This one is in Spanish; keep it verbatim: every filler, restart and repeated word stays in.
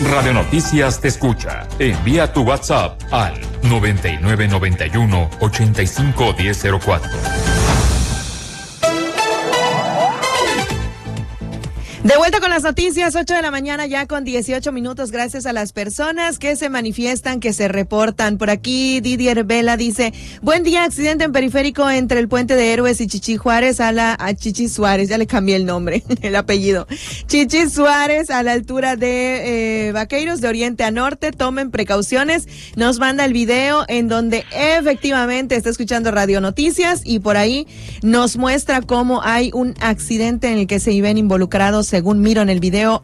Radio Noticias te escucha. Envía tu WhatsApp al noventa y nueve noventa y uno ochenta y cinco diez cero cuatro. De vuelta con las noticias, ocho de la mañana ya con dieciocho minutos, gracias a las personas que se manifiestan, que se reportan. Por aquí Didier Vela dice, buen día, accidente en periférico entre el Puente de Héroes y Chichi Juárez a la, a Chichi Suárez, ya le cambié el nombre, el apellido. Chichi Suárez a la altura de eh, Vaqueiros, de oriente a norte, tomen precauciones. Nos manda el video en donde efectivamente está escuchando Radio Noticias y por ahí nos muestra cómo hay un accidente en el que se ven involucrados, según miro en el video,